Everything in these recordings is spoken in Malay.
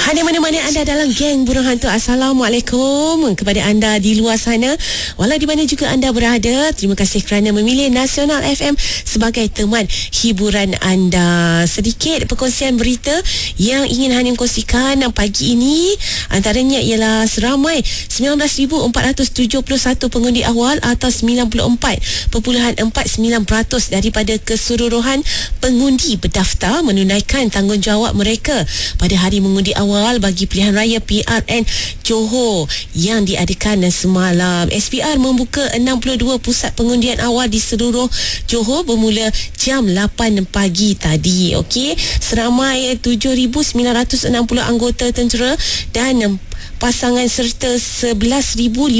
Hadir menemani anda dalam geng Burung Hantu. Assalamualaikum kepada anda di luar sana, walau di mana juga anda berada. Terima kasih kerana memilih Nasional FM sebagai teman hiburan anda. Sedikit perkongsian berita yang ingin Hanim kongsikan pagi ini, antaranya ialah seramai 19,471 pengundi awal atau 94.49% daripada keseluruhan pengundi berdaftar menunaikan tanggungjawab mereka pada hari mengundi awal bagi pilihan raya PRN Johor yang diadakan semalam. SPR membuka 62 pusat pengundian awal di seluruh Johor bermula jam 8 pagi tadi. Okey, seramai 7,960 anggota tentera dan pasangan serta 11,511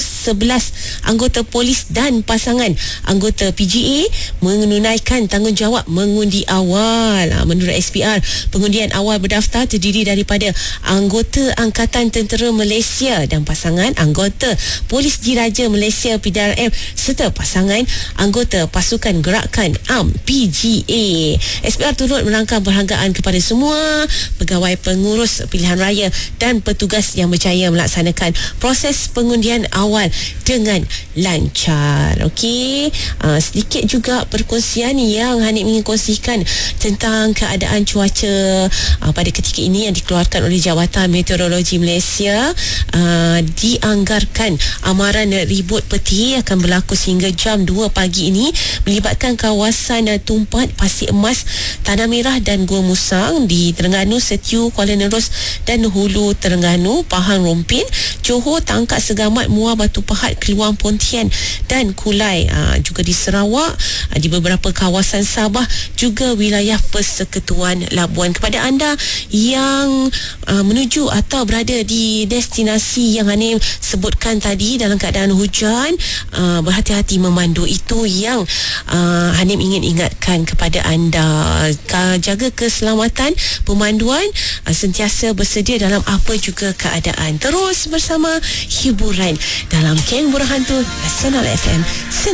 anggota polis dan pasangan anggota PGA menunaikan tanggungjawab mengundi awal. Menurut SPR, pengundian awal berdaftar terdiri daripada anggota Angkatan Tentera Malaysia dan pasangan anggota Polis Diraja Malaysia PDRM serta pasangan anggota Pasukan Gerakan AM PGA. SPR turut merangkam penghargaan kepada semua pegawai pengurus pilihan raya dan petugas yang berjaya melaksanakan proses pengundian awal dengan lancar. Okey, sedikit juga perkongsian yang Hanif ingin kongsikan tentang keadaan cuaca pada ketika ini yang dikeluarkan oleh Jabatan Meteorologi Malaysia. Dianggarkan amaran ribut peti akan berlaku sehingga jam 2 pagi ini melibatkan kawasan Tumpat, Pasir Emas, Tanah Merah dan Gua Musang di Terengganu, Setiu, Kuala Nerus dan Hulu Terengganu, Pahang, Rompin, Johor, Tangkak, Segamat, Muar, Batu Pahat, Keluang, Pontian dan Kulai. Juga di Sarawak, di beberapa kawasan Sabah, juga wilayah Persekutuan Labuan. Kepada anda yang menuju atau berada di destinasi yang Hanim sebutkan tadi dalam keadaan hujan, berhati-hati memandu. Itu yang Hanim ingin ingatkan kepada anda. Jaga keselamatan pemanduan, sentiasa bersedia dalam apa juga keadaan. Terus bersama hiburan dalam Geng Burung Hantu Nasional FM.